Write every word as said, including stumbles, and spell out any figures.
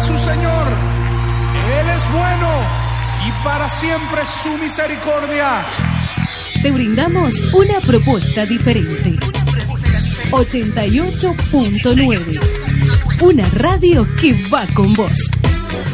su Señor. Él es bueno y para siempre su misericordia. Te brindamos una propuesta diferente. ochenta y ocho punto nueve. Una radio que va con vos.